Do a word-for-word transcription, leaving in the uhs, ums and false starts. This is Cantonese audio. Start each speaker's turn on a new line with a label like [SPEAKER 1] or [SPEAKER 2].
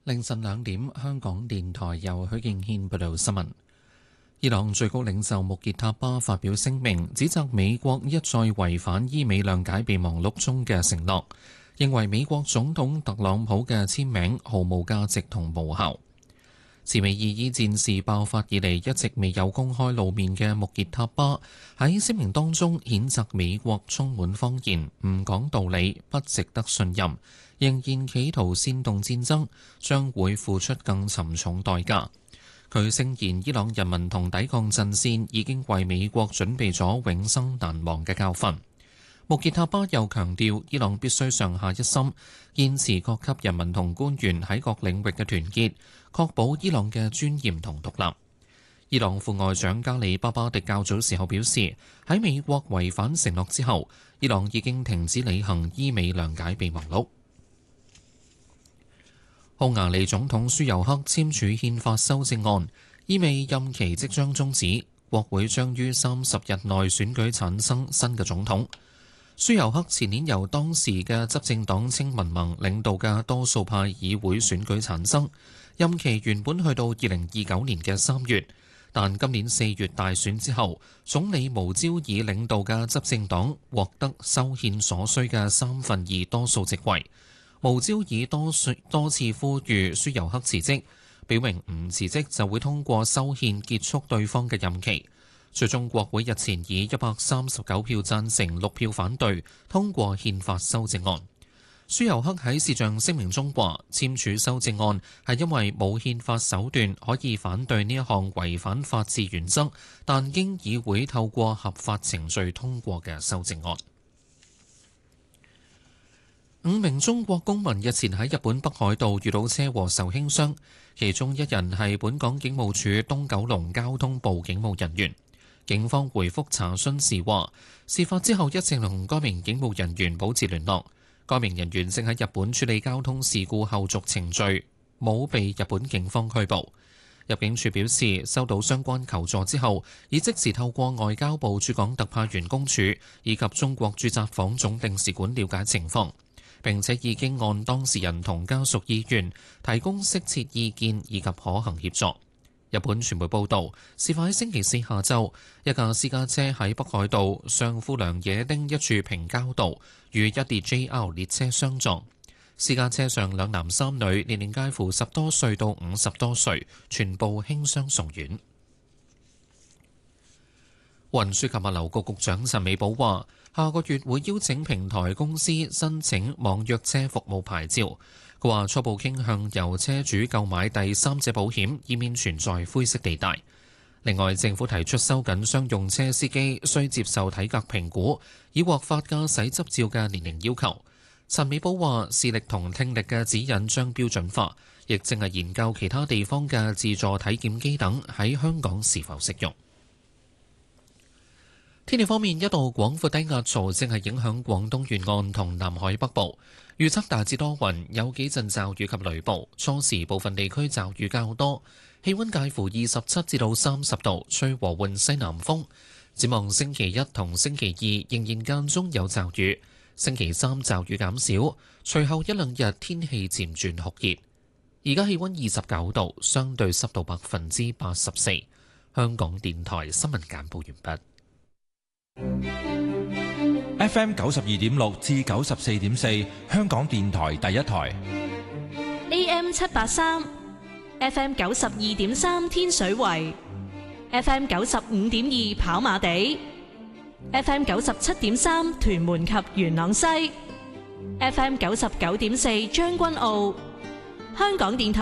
[SPEAKER 1] 凌晨兩點，香港電台由許敬軒報道新聞。伊朗最高領袖穆傑塔巴發表聲明，指責美國一再違反伊美諒解備忘錄中嘅承諾，認為美國總統特朗普嘅簽名毫無價值同無效。自美伊伊戰事爆發以嚟一直未有公開露面嘅穆傑塔巴喺聲明當中譴責美國充滿謊言、唔講道理、不值得信任，仍然企圖煽動戰爭，將會付出更沉重代價。佢聲言伊朗人民同抵抗陣線已經為美國準備咗永生難忘嘅教訓。穆傑塔巴又強調，伊朗必須上下一心，堅持各級人民同官員喺各領域嘅團結，確保伊朗嘅尊嚴同獨立。伊朗副外長加里巴巴迪較早時候表示，喺美國違反承諾之後，伊朗已經停止履行伊美諒解備忘錄。匈牙利總統舒尤克簽署憲法修正案，意味任期即將終止，國會將於三十日內選舉產生新嘅總統。舒尤克前年由當時嘅執政黨青民盟領導嘅多數派議會選舉產生，任期原本去到二零二九年嘅三月，但今年四月大選之後，總理毛焦爾領導嘅執政黨獲得修憲所需嘅三分二多數席位。毛焦爾多多次呼籲舒尤克辭職，表明唔辭職就會通過修憲結束對方嘅任期。最終國會日前以一百三十九票贊成、六票反對通過憲法修正案。舒尤克喺視像聲明中話，簽署修正案係因為冇憲法手段可以反對呢一項違反法治原則，但經議會透過合法程序通過嘅修正案。五名中國公民日前喺日本北海道遇到車禍受輕傷，其中一人係本港警務處東九龍交通部警務人員。警方回覆查詢時話，事發之後一直同該名警務人員保持聯絡，該名人員正喺日本處理交通事故後續程序，冇被日本警方拘捕。入境處表示，收到相關求助之後，已即時透過外交部駐港特派員公署以及中國駐札幌總領事館了解情況，並且已經按當事人同家屬意願提供適切意見以及可行協助。日本傳媒報道，事發喺星期四下晝，一架私家車喺北海道上富良野町一處平交道與一列 J R 列車相撞。私家車上兩男三女，年齡介乎十多歲到五十多歲，全部輕傷送院。運輸及物流局局長陳美寶話，下個月會邀請平台公司申請網約車服務牌照。佢話初步傾向由車主購買第三者保險，以免存在灰色地帶。另外，政府提出收緊商用車司機需接受體格評估，以獲發駕駛執照嘅年齡要求。陳美寶話，視力同聽力嘅指引將標準化，亦正係研究其他地方嘅自助體檢機等喺香港是否適用。天氣方面，一道廣闊低壓槽正係影響廣東沿岸同南海北部，預測大致多雲，有幾陣驟雨及雷暴，初時部分地區驟雨較多，氣溫介乎二十七至到三十度，吹和緩西南風。展望星期一同星期二仍然間中有驟雨，星期三驟雨減少，隨後一兩日天氣漸轉酷熱。而家氣溫二十九度，相對濕度百分之八十四。香港電台新聞簡報完畢。
[SPEAKER 2] F M 九十二點六至九十四點四，香港電台第一台。
[SPEAKER 3] A M 七八三，F M 九十二點三天水圍，F M 九十五點二跑馬地，F M 九十七點三屯門及元朗西，F M 九十九點四將軍澳。香港電台